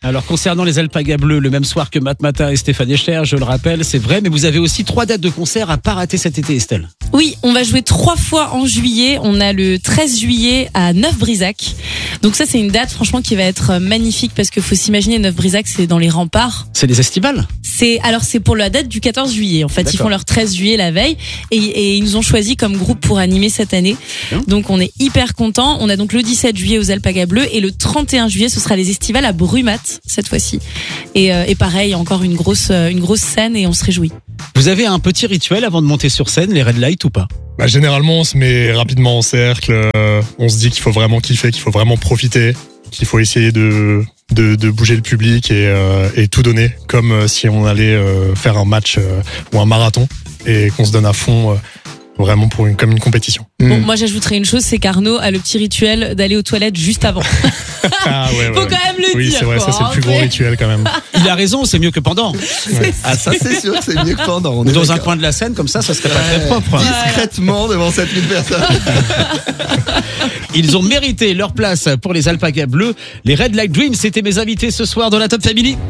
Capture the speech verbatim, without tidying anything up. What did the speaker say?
Alors concernant les Alpagas Bleus, le même soir que Matmata et Stéphane Echer, je le rappelle, c'est vrai, mais vous avez aussi trois dates de concert à pas rater cet été, Estelle. Oui, on va jouer trois fois en juillet. On a le treize juillet à Neuf-Brisac. Donc ça, c'est une date franchement qui va être magnifique parce qu'il faut s'imaginer Neuf-Brisac, c'est dans les remparts. C'est les estivales. C'est alors c'est pour la date du quatorze juillet. En fait, D'accord. Ils font leur treize juillet la veille et, et ils nous ont choisi comme groupe pour animer cette année. Bien. Donc on est hyper contents. On a donc le dix-sept juillet aux Alpagas Bleus et le trente et un juillet, ce sera les estivales à Brumat cette fois-ci. Et, euh, et pareil, encore une grosse une grosse scène et on se réjouit. Vous avez un petit rituel avant de monter sur scène, les red lights ou pas? Bah, généralement, on se met rapidement en cercle. Euh, on se dit qu'il faut vraiment kiffer, qu'il faut vraiment profiter, qu'il faut essayer de de, de bouger le public et, euh, et tout donner, comme euh, si on allait euh, faire un match euh, ou un marathon et qu'on se donne à fond. Euh, Vraiment pour une, comme une compétition. Bon, moi j'ajouterais une chose, c'est qu'Arnaud a le petit rituel d'aller aux toilettes juste avant. Ah ouais, ouais, Faut ouais. quand même le oui, dire. c'est vrai, quoi, ça c'est le plus hein, gros rituel quand même. Il a raison, c'est mieux que pendant. Ouais. Ah, ça, c'est sûr que c'est mieux que pendant. On Ou est dans un d'accord. coin de la scène, comme ça, ça serait pas très Ouais. propre. Discrètement devant sept mille personnes. Ils ont mérité leur place pour les Alpagas Bleus. Les Red Light Dreams, c'était mes invités ce soir dans la Top Family.